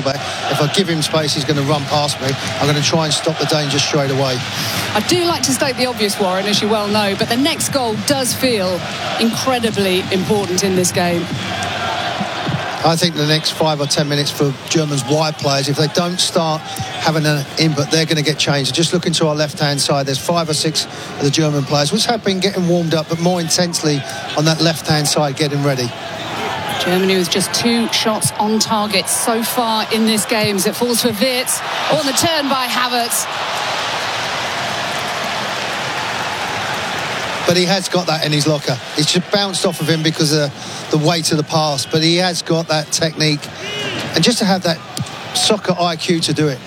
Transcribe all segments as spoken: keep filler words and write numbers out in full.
fullback. If I give him space, he's going to run past me. I'm going to try and stop the danger straight away. I do like to state the obvious, Warren, as you well know, but the next goal does feel incredibly important in this game. I think the next five or ten minutes for Germany's wide players, if they don't start having an input, they're going to get changed. Just looking to our left-hand side, there's five or six of the German players, which have been getting warmed up, but more intensely on that left-hand side, getting ready. Germany with just two shots on target so far in this game as it falls for Wirtz. On the turn by Havertz. But he has got that in his locker. It's just bounced off of him because of the weight of the pass. But he has got that technique. And just to have that soccer I Q to do it.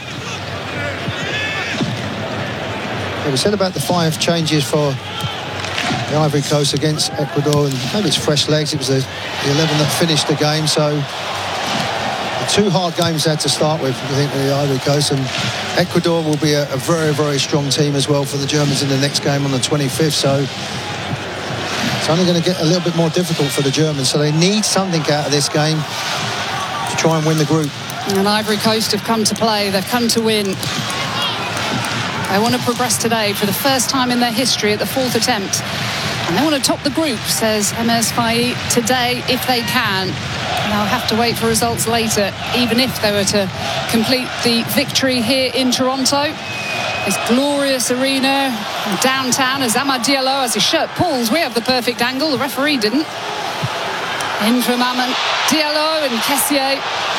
Yeah, we said about the five changes for the Ivory Coast against Ecuador. And maybe it's fresh legs. It was the eleven that finished the game. So the two hard games they had to start with, I think, for the Ivory Coast. And Ecuador will be a, a very, very strong team as well for the Germans in the next game on the twenty-fifth. So it's only going to get a little bit more difficult for the Germans. So they need something out of this game to try and win the group. And Ivory Coast have come to play. They've come to win. They want to progress today for the first time in their history at the fourth attempt. And they want to top the group, says Emers Faye, today if they can. And they'll have to wait for results later, even if they were to complete the victory here in Toronto. This glorious arena downtown as Amad Diallo, as his shirt pulls, we have the perfect angle, the referee didn't. In from Amad Diallo and Kessié.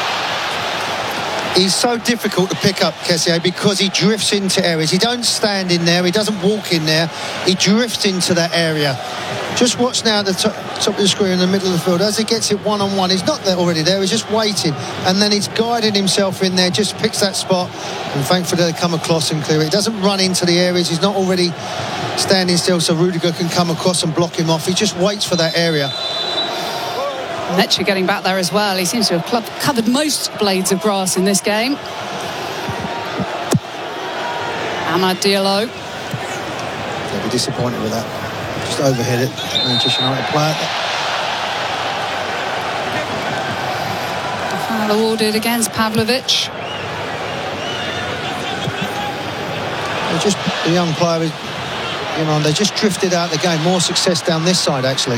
He's so difficult to pick up, Kessié, because he drifts into areas. He don't stand in there, he doesn't walk in there, he drifts into that area. Just watch now at the top, top of the screen in the middle of the field. As he gets it one-on-one, he's not there already there, he's just waiting. And then he's guiding himself in there, just picks that spot. And thankfully they come across and clear it. He doesn't run into the areas, he's not already standing still so Rudiger can come across and block him off. He just waits for that area. Mecha getting back there as well. He seems to have club covered most blades of grass in this game. Amad Diallo. They'll be disappointed with that. Just overhit it. Manchester United player. Foul awarded against Pavlovic. They're just a young player. You know, they just drifted out the game. More success down this side, actually.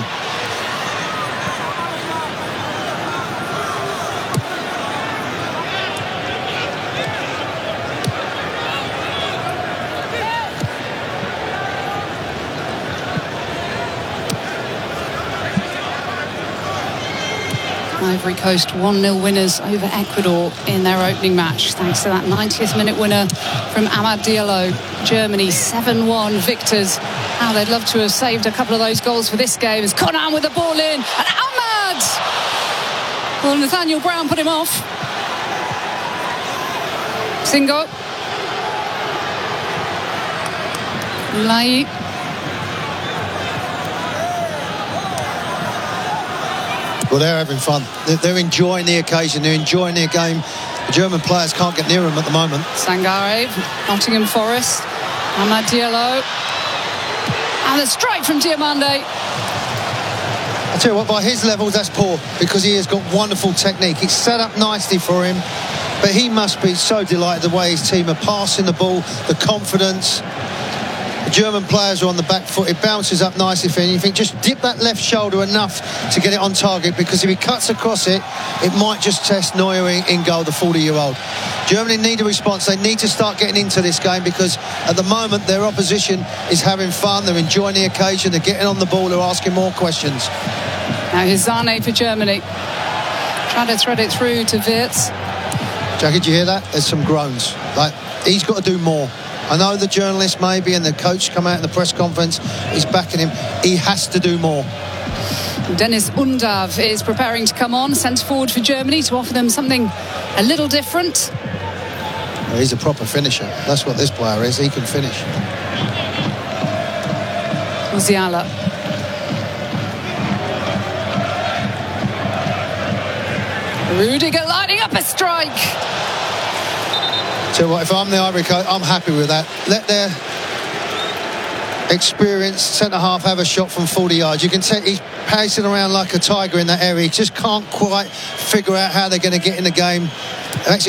Ivory Coast one nil winners over Ecuador in their opening match, thanks to that ninetieth minute winner from Amad Diallo. Germany seven one victors. How they'd love to have saved a couple of those goals for this game. As Conan with the ball in, and Amad! Well, Nathaniel Brown put him off. Singo. Lai. Well, they're having fun. They're enjoying the occasion. They're enjoying their game. The German players can't get near them at the moment. Sangare, Nottingham Forest. Amad Diallo. And the strike from Diomande. I tell you what, by his levels, that's poor, because he has got wonderful technique. It's set up nicely for him, but he must be so delighted the way his team are passing the ball, the confidence. The German players are on the back foot. It bounces up nicely for him. You think, just dip that left shoulder enough to get it on target, because if he cuts across it, it might just test Neuer in, in goal, the forty-year-old. Germany need a response. They need to start getting into this game, because at the moment their opposition is having fun. They're enjoying the occasion. They're getting on the ball. They're asking more questions. Now here's Zane for Germany. Trying to thread it through to Wirtz. Jackie, did you hear that? There's some groans. Like, he's got to do more. I know the journalist maybe and the coach come out in the press conference, he's backing him. He has to do more. Dennis Undav is preparing to come on, centre forward for Germany, to offer them something a little different. Well, he's a proper finisher. That's what this player is. He can finish. Musiala. Rudiger lining up a strike. So what, if I'm the Ivory Coast, I'm happy with that. Let their experienced centre-half have a shot from forty yards. You can tell he's pacing around like a tiger in that area. He just can't quite figure out how they're going to get in the game. Actually,